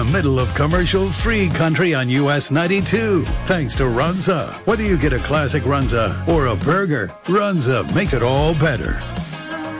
middle of commercial-free country on US 92. Thanks to Runza. Whether you get a classic Runza or a burger, Runza makes it all better.